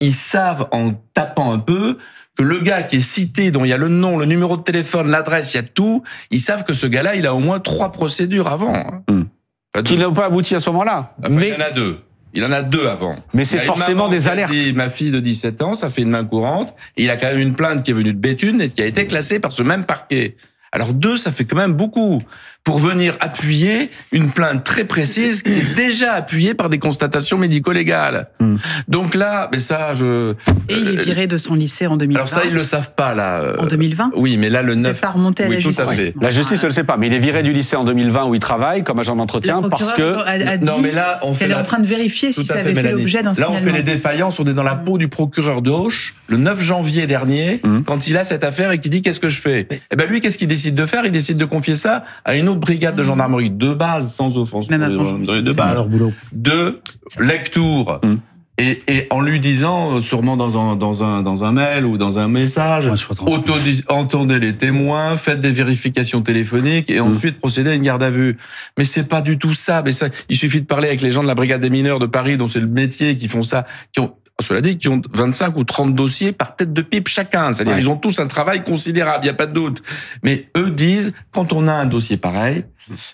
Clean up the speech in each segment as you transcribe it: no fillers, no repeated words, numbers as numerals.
ils savent en tapant un peu que le gars qui est cité, dont il y a le nom, le numéro de téléphone, l'adresse, il y a tout, ils savent que ce gars-là, il a au moins 3 procédures avant. Qui n'ont pas abouti à ce moment-là. Enfin, mais il y en a 2. Il en a 2 avant. Mais c'est forcément des alertes. Ma fille de 17 ans, ça fait une main courante. Et il a quand même une plainte qui est venue de Béthune et qui a été classée par ce même parquet. Alors 2, ça fait quand même beaucoup pour venir appuyer une plainte très précise qui est déjà appuyée par des constatations médico-légales. Donc là, mais ça, Et il est viré de son lycée en 2020. Alors ça, ils le savent pas, là. En 2020 ? Oui, mais là, le 9... C'est pas remonté à la justice. Tout à fait. La justice ne le sait pas, mais il est viré du lycée en 2020 où il travaille comme agent d'entretien parce que... a dit non, mais là, on fait qu'elle est en train de vérifier si ça avait fait l'objet d'un signalement. Là, on fait les défaillances, on est dans la peau du procureur d'Auch, le 9 janvier dernier, quand il a cette affaire et qu'il dit « qu'est-ce que je fais ?» Eh ben lui, qu'est-ce qu'il décide de faire ? Il décide de confier ça à une autre brigade de gendarmerie de base, sans offense pour les gendarmeries de base, de lecture. Et en lui disant, sûrement dans un mail ou dans un message, entendez les témoins, faites des vérifications téléphoniques et ensuite procédez à une garde à vue. Mais c'est pas du tout ça. Mais ça, il suffit de parler avec les gens de la brigade des mineurs de Paris, dont c'est le métier, qui font ça, cela dit, qui ont 25 ou 30 dossiers par tête de pipe chacun. C'est-à-dire, ils ont tous un travail considérable, il n'y a pas de doute. Mais eux disent, quand on a un dossier pareil,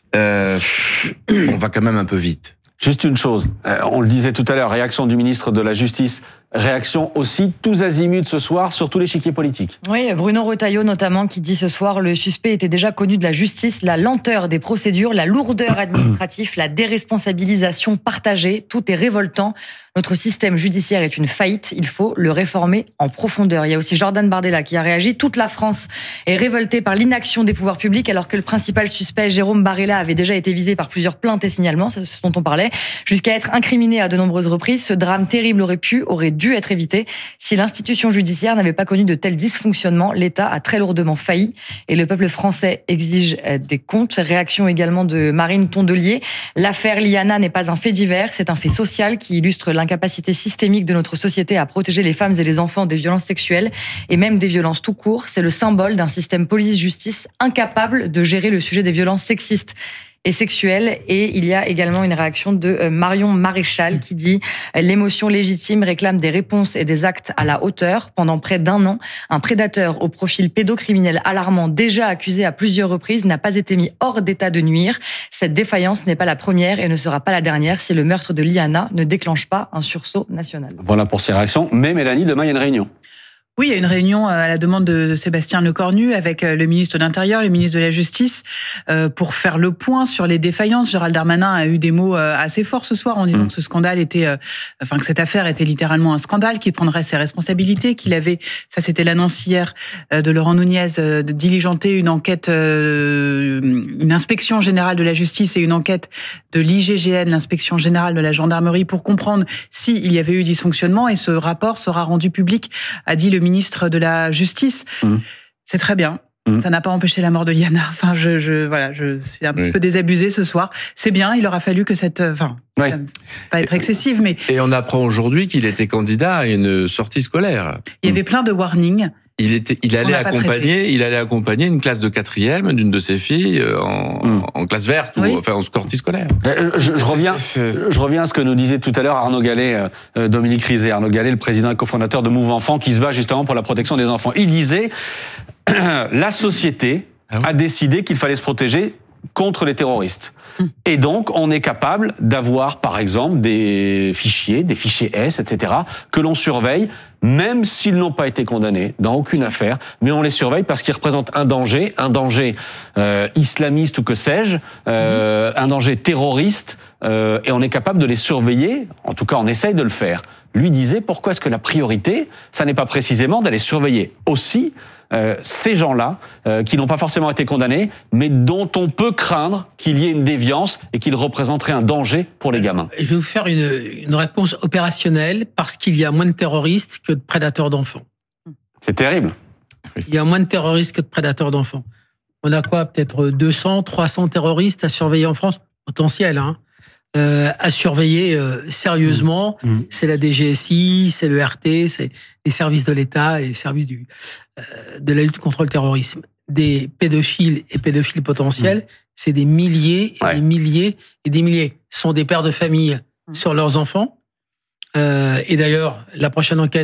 on va quand même un peu vite. Juste une chose, on le disait tout à l'heure, réaction du ministre de la Justice, réaction aussi tous azimuts ce soir sur tout l'échiquier politique. Oui, Bruno Retailleau notamment qui dit ce soir le suspect était déjà connu de la justice, la lenteur des procédures, la lourdeur administrative, la déresponsabilisation partagée, tout est révoltant. Notre système judiciaire est une faillite, il faut le réformer en profondeur. Il y a aussi Jordan Bardella qui a réagi. Toute la France est révoltée par l'inaction des pouvoirs publics alors que le principal suspect, Jérôme Barella, avait déjà été visé par plusieurs plaintes et signalements, c'est ce dont on parlait, jusqu'à être incriminé à de nombreuses reprises. Ce drame terrible aurait dû être évité. Si l'institution judiciaire n'avait pas connu de tels dysfonctionnements, l'État a très lourdement failli et le peuple français exige des comptes. Réaction également de Marine Tondelier. L'affaire Liana n'est pas un fait divers, c'est un fait social qui illustre l'incapacité systémique de notre société à protéger les femmes et les enfants des violences sexuelles et même des violences tout court. C'est le symbole d'un système police-justice incapable de gérer le sujet des violences sexistes et sexuelle. Et il y a également une réaction de Marion Maréchal qui dit « L'émotion légitime réclame des réponses et des actes à la hauteur. Pendant près d'1 an, un prédateur au profil pédocriminel alarmant, déjà accusé à plusieurs reprises, n'a pas été mis hors d'état de nuire. Cette défaillance n'est pas la première et ne sera pas la dernière si le meurtre de Liana ne déclenche pas un sursaut national. » Voilà pour ces réactions. Mais Mélanie, demain, il y a une réunion. Oui, il y a une réunion à la demande de Sébastien Lecornu avec le ministre de l'Intérieur, le ministre de la Justice, pour faire le point sur les défaillances. Gérald Darmanin a eu des mots assez forts ce soir en disant que ce scandale était, que cette affaire était littéralement un scandale, qu'il prendrait ses responsabilités, qu'il avait, ça c'était l'annonce hier de Laurent Nunez, de diligenter une enquête, une inspection générale de la justice et une enquête de l'IGGN, l'inspection générale de la gendarmerie, pour comprendre s'il y avait eu dysfonctionnement. Et ce rapport sera rendu public, a dit le ministre de la Justice. C'est très bien. Ça n'a pas empêché la mort de Liana. Enfin, je suis un petit peu désabusée ce soir. C'est bien, il aura fallu que pas être excessive, mais... Et on apprend aujourd'hui qu'il était candidat à une sortie scolaire. Il y avait plein de warnings. Il allait accompagner une classe de 4e d'une de ses filles en classe verte ou en sortie scolaire. Je reviens à ce que nous disait tout à l'heure Arnaud Gallet, Dominique Rizet. Arnaud Gallet, le président et cofondateur de Mouvement Enfant, qui se bat justement pour la protection des enfants. Il disait la société a décidé qu'il fallait se protéger contre les terroristes. Et donc, on est capable d'avoir, par exemple, des fichiers S, etc., que l'on surveille, même s'ils n'ont pas été condamnés dans aucune affaire, mais on les surveille parce qu'ils représentent un danger islamiste ou que sais-je, un danger terroriste, et on est capable de les surveiller, en tout cas on essaye de le faire. Lui disait, pourquoi est-ce que la priorité, ça n'est pas précisément d'aller surveiller aussi ces gens-là qui n'ont pas forcément été condamnés, mais dont on peut craindre qu'il y ait une déviance et qu'ils représenteraient un danger pour les gamins. Je vais vous faire une réponse opérationnelle parce qu'il y a moins de terroristes que de prédateurs d'enfants. C'est terrible. Il y a moins de terroristes que de prédateurs d'enfants. On a quoi, peut-être 200, 300 terroristes à surveiller en France, potentiel, à surveiller sérieusement. C'est la DGSI, c'est le RT, c'est les services de l'État et les services de la lutte contre le terrorisme. Des pédophiles et pédophiles potentiels, c'est des milliers et des milliers et des milliers. Ce sont des pères de famille sur leurs enfants. Et d'ailleurs, la prochaine enquête